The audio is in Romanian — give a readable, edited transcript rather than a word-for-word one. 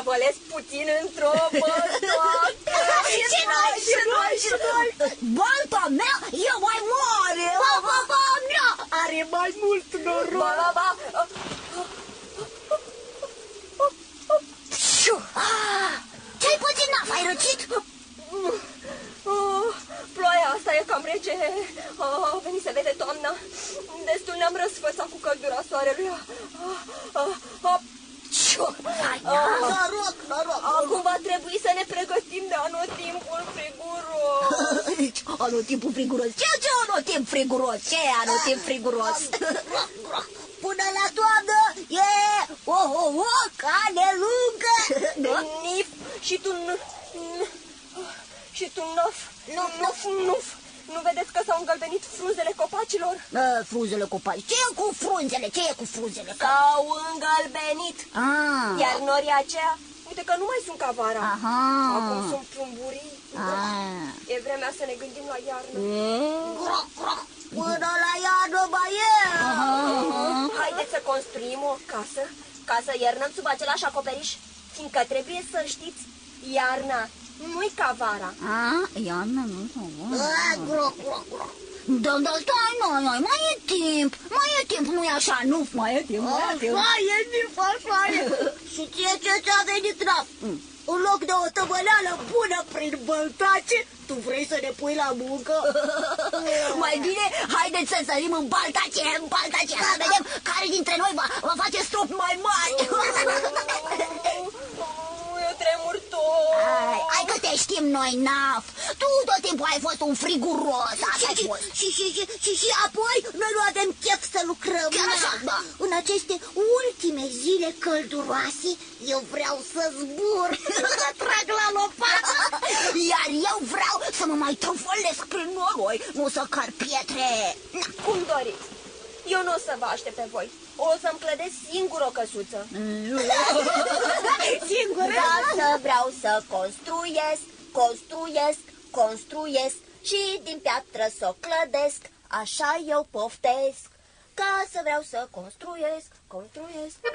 năvălesc puțin într-o bătoacă. Și noi. Balta mea e mai mare. Are mai mult noroc. Ba. Ce-ai pățit, Naf? Ai răcit? Ploaia asta e cam rece. A venit să vede toamna. Destul ne-am răsfățat cu căldura soarelui. Noroc. Acum va trebui să ne pregătim de anotimpul friguros. Anotimpul friguros? Ce anotimp friguros? Ce anotimp friguros? Până la toamnă e cane lungă. Nif și tu Nuf. Nu vedeți că s-au îngălbenit frunzele copacilor? Frunzele copaci. Ce e cu frunzele? S-au îngălbenit. Iar norii aceia, uite că nu mai sunt ca vara. Acum sunt plumburii. E vremea să ne gândim la iarnă. Până la iarnă mai e. Haideți să construim o casă ca să iernăm sub același acoperiș, fiindcă trebuie să știți, iarna nu-i ca vara. Iarna nu Da, stai, noi, mai e timp, nu-i așa, nu, mai e timp. Mai e timp, așa e. Și ce ți-a venit, Naf? În loc de o tămăleală bună prin băltace, tu vrei să ne pui la muncă? Mai bine, haideți să sărim în baltace, să vedem care dintre noi va face strop mai mari. Eu tremur tot. Hai că te știm noi, Naf. Tu tot timpul ai fost un friguros. Și apoi noi nu avem chef să lucrăm. Chiar așa, da. În aceste ultime zile călduroase, eu vreau să zbur, să trag la lopată. Iar eu vreau să mă mai trufălesc prin noroi, nu să car pietre. Cum doriți. Eu nu o să vă aștept pe voi. O să-mi clădesc singur o căsuță. Singur? Da, vreau să construiesc și din piatră să o clădesc. Așa eu poftesc. Ca să vreau să construiesc.